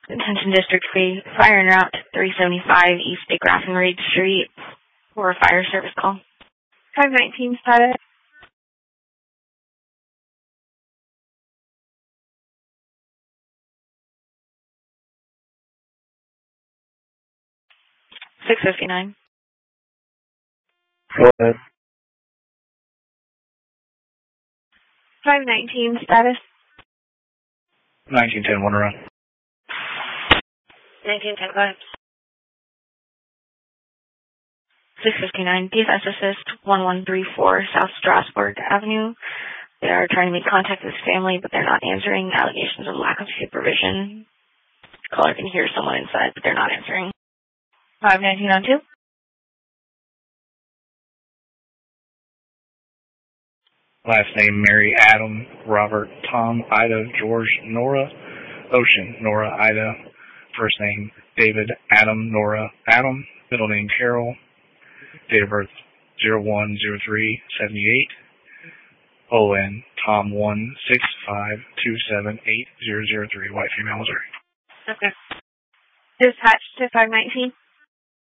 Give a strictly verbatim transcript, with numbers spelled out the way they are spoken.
Attention District three, fire en route three seventy-five East DeGraff and Reed Street for a fire service call. five nineteen status. six fifty-nine. Go ahead. five nineteen status. nineteen ten, one around. nineteen ten, go ahead. six fifty-nine, P S S Assist one one three four South Strasburg Avenue. They are trying to make contact with his family, but they're not answering. Allegations of lack of supervision. Caller can hear someone inside, but they're not answering. five nineteen on two. Last name, Mary, Adam, Robert, Tom, Ida, George, Nora, Ocean, Nora, Ida. First name, David, Adam, Nora, Adam. Middle name, Carol. Date of birth, zero one zero three seventy-eight. O N, Tom one six five two seven eight zero zero three, white female, Missouri. Okay. Dispatch to five nineteen.